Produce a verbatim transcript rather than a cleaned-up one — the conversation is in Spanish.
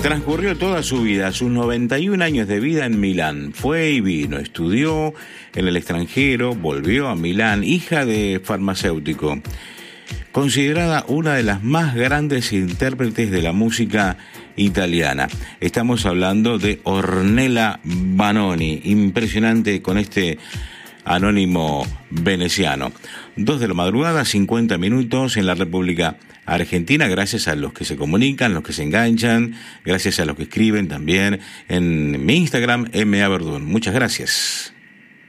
Transcurrió toda su vida, sus noventa y un años de vida en Milán. Fue y vino, estudió en el extranjero, volvió a Milán, hija de farmacéutico. Considerada una de las más grandes intérpretes de la música italiana. Estamos hablando de Ornella Vanoni, impresionante con este anónimo veneciano. Dos de la madrugada, cincuenta minutos en la República Argentina, gracias a los que se comunican, los que se enganchan, gracias a los que escriben también en mi Instagram, M A Verdún. Muchas gracias.